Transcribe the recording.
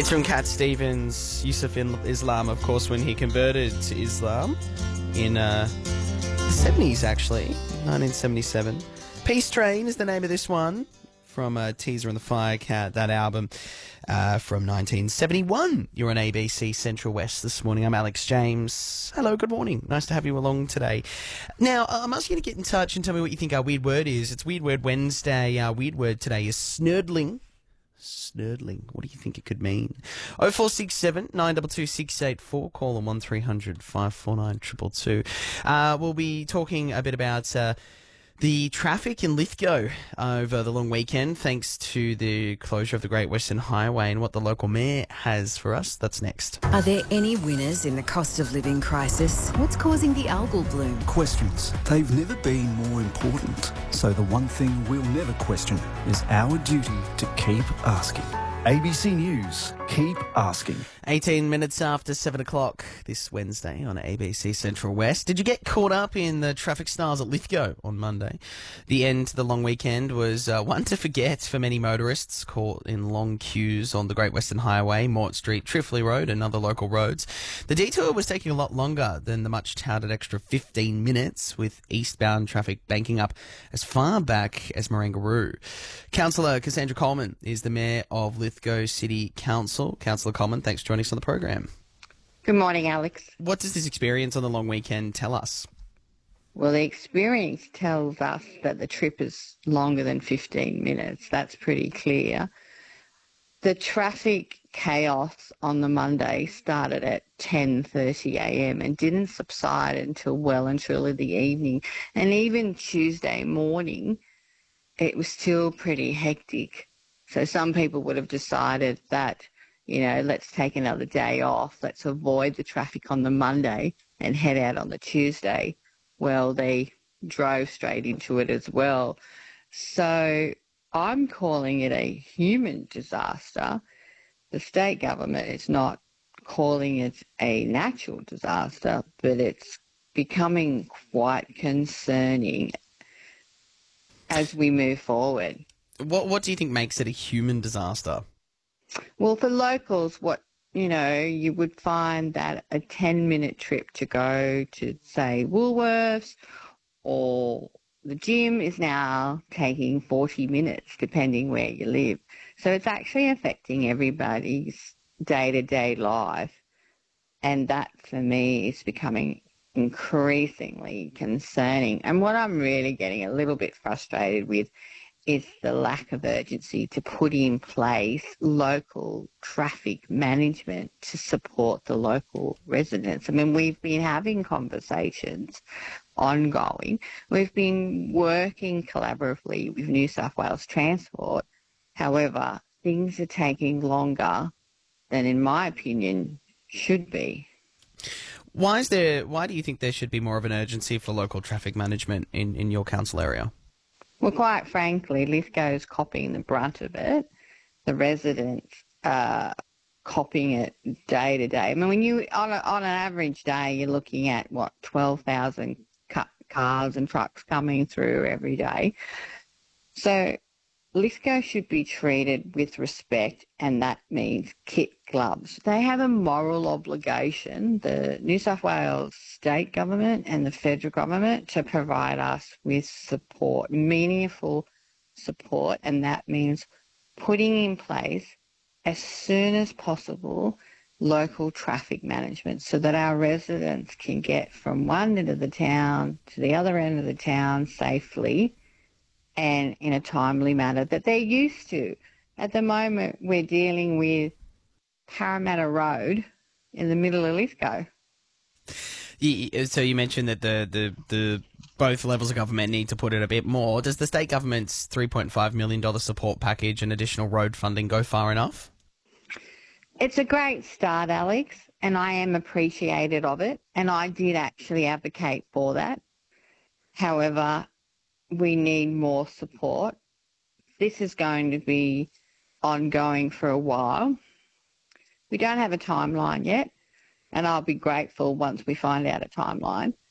Featuring Cat Stevens, Yusuf Islam, of course, when he converted to Islam in the 70s, actually, 1977. Peace Train is the name of this one from Teaser and the Firecat, that album from 1971. You're on ABC Central West this morning. I'm Alex James. Hello, good morning. Nice to have you along today. Now, I'm asking you to get in touch and tell me what you think our weird word is. It's Weird Word Wednesday. Our weird word today is snurdling. Snurdling. What do you think it could mean? 0467 922 684. Call on 1300 549 222. We'll be talking a bit about the traffic in Lithgow over the long weekend, thanks to the closure of the Great Western Highway, and what the local mayor has for us. That's next. Are there any winners in the cost of living crisis? What's causing the algal bloom? Questions. They've never been more important. So the one thing we'll never question is our duty to keep asking. ABC News. Keep asking. 18 minutes after 7 o'clock this Wednesday on ABC Central West. Did you get caught up in the traffic snarls at Lithgow on Monday? The end to the long weekend was one to forget for many motorists caught in long queues on the Great Western Highway, Mort Street, Trifley Road and other local roads. The detour was taking a lot longer than the much touted extra 15 minutes, with eastbound traffic banking up as far back as Marangaroo. Councillor Cassandra Coleman is the Mayor of Lithgow City Council. Councillor Coleman, thanks for joining us on the program. Good morning, Alex. What does this experience on the long weekend tell us? Well, the experience tells us that the trip is longer than 15 minutes. That's pretty clear. The traffic chaos on the Monday started at 10:30 a.m. and didn't subside until well and truly the evening. And even Tuesday morning, it was still pretty hectic. So some people would have decided that, let's take another day off. Let's avoid the traffic on the Monday and head out on the Tuesday. Well, they drove straight into it as well. So I'm calling it a human disaster. The state government is not calling it a natural disaster, but it's becoming quite concerning as we move forward. What do you think makes it a human disaster? Well, for locals, you would find that a 10-minute trip to go to, say, Woolworths or the gym is now taking 40 minutes, depending where you live. So it's actually affecting everybody's day-to-day life. And that, for me, is becoming increasingly concerning. And what I'm really getting a little bit frustrated with is the lack of urgency to put in place local traffic management to support the local residents. I mean, we've been having conversations ongoing. We've been working collaboratively with New South Wales Transport. However, things are taking longer than, in my opinion, should be. Why do you think there should be more of an urgency for local traffic management in your council area? Well, quite frankly, Lithgow's copying the brunt of it. The residents are copying it day to day. I mean, when you on an average day, you're looking at 12,000 cars and trucks coming through every day. So Lithgow should be treated with respect, and that means kit gloves. They have a moral obligation, the New South Wales state government and the federal government, to provide us with support, meaningful support, and that means putting in place as soon as possible local traffic management so that our residents can get from one end of the town to the other end of the town safely and in a timely manner that they're used to. At the moment, we're dealing with Parramatta Road in the middle of Lithgow. So you mentioned that the both levels of government need to put in a bit more. Does the state government's $3.5 million support package and additional road funding go far enough? It's a great start, Alex, and I am appreciative of it, and I did actually advocate for that. However, we need more support. This is going to be ongoing for a while. We don't have a timeline yet, and I'll be grateful once we find out a timeline.